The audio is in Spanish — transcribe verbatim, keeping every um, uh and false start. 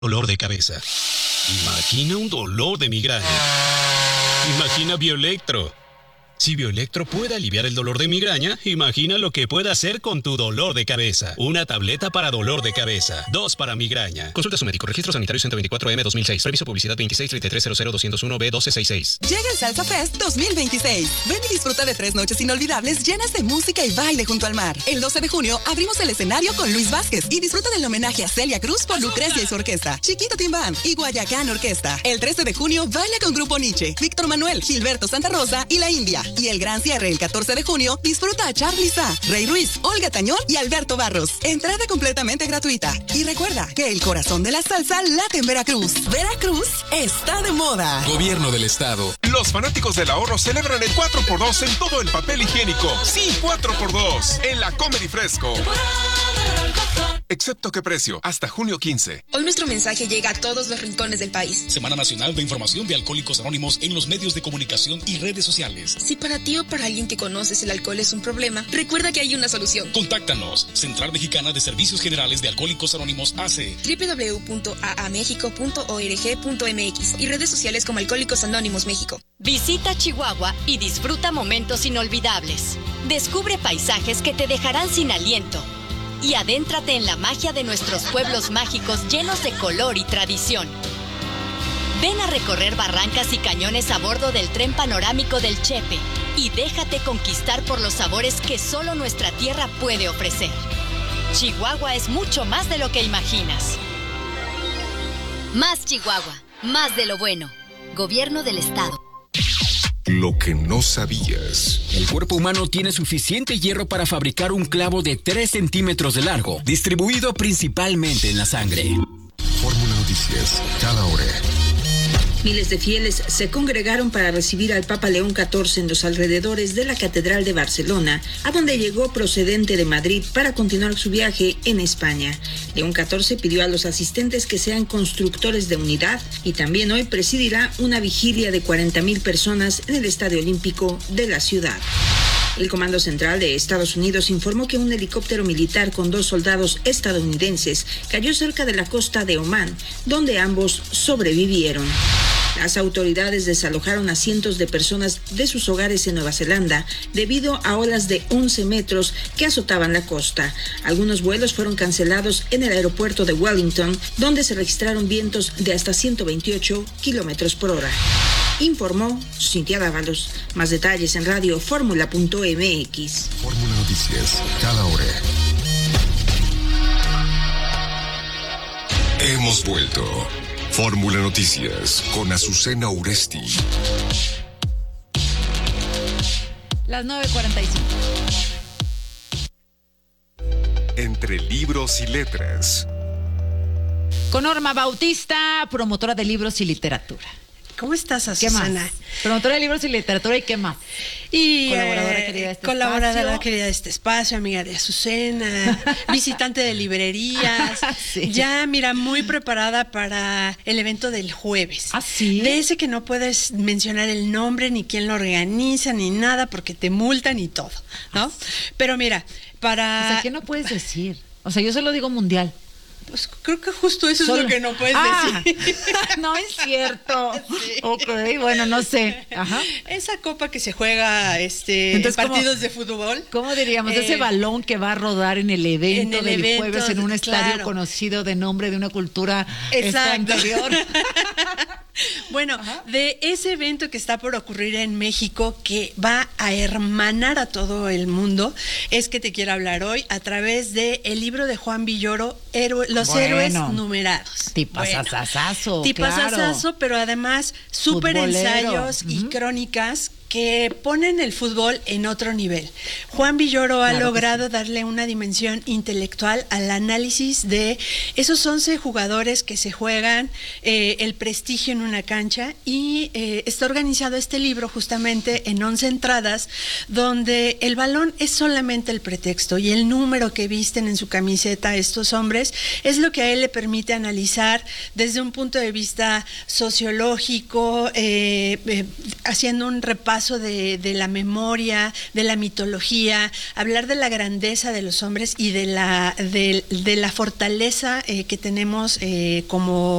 dolor de cabeza. Imagina un dolor de migraña. Imagina Bioelectro. Si Bioelectro puede aliviar el dolor de migraña, imagina lo que puede hacer con tu dolor de cabeza. Una tableta para dolor de cabeza. Dos para migraña. Consulta a su médico. Registro sanitario ciento veinticuatro M dos mil seis. Previso publicidad veintiséis treinta y tres cero cero doscientos uno B doce sesenta y seis. Llega el Salsa Fest dos mil veintiséis. Ven y disfruta de tres noches inolvidables llenas de música y baile junto al mar. El doce de junio abrimos el escenario con Luis Vázquez y disfruta del homenaje a Celia Cruz por Lucrecia y su orquesta, Chiquito Tim Band y Guayacán Orquesta. El trece de junio baila con Grupo Nietzsche, Víctor Manuel, Gilberto Santa Rosa y La India. Y el gran cierre el catorce de junio, disfruta a Charly Sá, Rey Ruiz, Olga Tañón y Alberto Barros. Entrada completamente gratuita. Y recuerda que el corazón de la salsa late en Veracruz. Veracruz está de moda. Gobierno del Estado. Los fanáticos del ahorro celebran el cuatro por dos en todo el papel higiénico. Sí, cuatro por dos en la Comedy Fresco. Excepto qué precio, hasta junio quince. Hoy nuestro mensaje llega a todos los rincones del país. Semana Nacional de Información de Alcohólicos Anónimos en los medios de comunicación y redes sociales. Si para ti o para alguien que conoces el alcohol es un problema, recuerda que hay una solución. Contáctanos. Central Mexicana de Servicios Generales de Alcohólicos Anónimos A C. doble u doble u doble u punto a a méxico punto org punto m x y redes sociales como Alcohólicos Anónimos México. Visita Chihuahua y disfruta momentos inolvidables. Descubre paisajes que te dejarán sin aliento. Y adéntrate en la magia de nuestros pueblos mágicos llenos de color y tradición. Ven a recorrer barrancas y cañones a bordo del tren panorámico del Chepe y déjate conquistar por los sabores que solo nuestra tierra puede ofrecer. Chihuahua es mucho más de lo que imaginas. Más Chihuahua, más de lo bueno. Gobierno del Estado. Lo que no sabías. El cuerpo humano tiene suficiente hierro para fabricar un clavo de tres centímetros de largo, distribuido principalmente en la sangre. Fórmula Noticias, cada hora. Miles de fieles se congregaron para recibir al Papa León catorce en los alrededores de la Catedral de Barcelona, a donde llegó procedente de Madrid para continuar su viaje en España. León catorce pidió a los asistentes que sean constructores de unidad y también hoy presidirá una vigilia de cuarenta mil personas en el Estadio Olímpico de la ciudad. El Comando Central de Estados Unidos informó que un helicóptero militar con dos soldados estadounidenses cayó cerca de la costa de Omán, donde ambos sobrevivieron. Las autoridades desalojaron a cientos de personas de sus hogares en Nueva Zelanda debido a olas de once metros que azotaban la costa. Algunos vuelos fueron cancelados en el aeropuerto de Wellington, donde se registraron vientos de hasta ciento veintiocho kilómetros por hora. Informó Cintia Dávalos. Más detalles en radio fórmula punto m x. Fórmula Noticias, cada hora. Hemos vuelto. Fórmula Noticias con Azucena Uresti. Las nueve cuarenta y cinco. Entre libros y letras. Con Norma Bautista, promotora de libros y literatura. ¿Cómo estás, Azucena? ¿Qué más? Promotora de libros y literatura, ¿y qué más? Y colaboradora eh, querida de este colaboradora espacio. querida de este espacio, amiga de Azucena, visitante de librerías. Sí. Ya, mira, muy preparada para el evento del jueves. ¿Ah, sí? De ese que no puedes mencionar el nombre, ni quién lo organiza, ni nada, porque te multan y todo, ¿no? Ah, sí. Pero mira, para... O sea, ¿qué no puedes decir? O sea, yo se lo digo mundial. Pues creo que justo eso Solo... es lo que no puedes ah, decir. No es cierto. Sí. Ok, bueno, no sé. Ajá. Esa copa que se juega este, Entonces, en partidos ¿cómo, de fútbol. ¿Cómo diríamos? Eh, ese balón que va a rodar en el evento en el del evento, jueves en un estadio claro. conocido de nombre de una cultura anterior. Bueno, Ajá. de ese evento que está por ocurrir en México, que va a hermanar a todo el mundo, es que te quiero hablar hoy a través de el libro de Juan Villoro, Héroe, Los bueno, Héroes Numerados. Tipazazazo, bueno, tipazazazo, claro. Pero además súper ensayos uh-huh. y crónicas que ponen el fútbol en otro nivel. Juan Villoro claro ha logrado sí. darle una dimensión intelectual al análisis de esos once jugadores que se juegan eh, el prestigio en una cancha y eh, está organizado este libro justamente en once entradas donde el balón es solamente el pretexto y el número que visten en su camiseta estos hombres es lo que a él le permite analizar desde un punto de vista sociológico, eh, eh, haciendo un repaso paso de, de la memoria, de la mitología, hablar de la grandeza de los hombres y de la, de, de la fortaleza eh, que tenemos eh, como